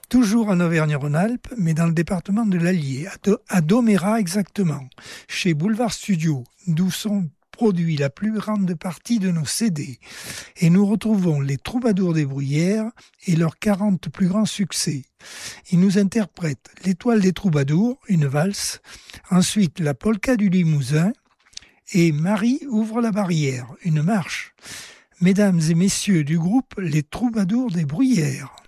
Toujours en Auvergne-Rhône-Alpes, mais dans le département de l'Allier, à Domérat exactement, chez Boulevard Studio, d'où sont produits la plus grande partie de nos CD. Et nous retrouvons les Troubadours des Bruyères et leurs 40 plus grands succès. Ils nous interprètent l'Étoile des Troubadours, une valse, ensuite la Polka du Limousin et Marie ouvre la barrière, une marche. Mesdames et messieurs du groupe Les Troubadours des Bruyères.